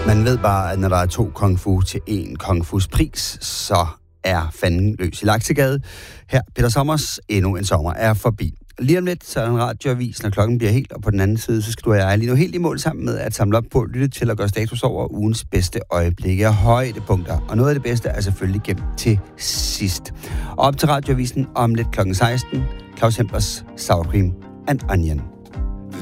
Man ved bare, at når der er 2 kung fu til 1 kung fus pris, så er fanden løs i Laksegade. Her, Peter Sommers, endnu en sommer er forbi. Lige om lidt, så er der en radioavis, når klokken bliver helt, og på den anden side, så skal du og jeg lige nu helt i mål sammen med at samle op på, lytte til og gøre status over ugens bedste øjeblikke og højdepunkter. Og noget af det bedste er selvfølgelig gemt til sidst. Og op til radioavisen om lidt klokken 16, Claus Hemplers Sour Cream and Onion.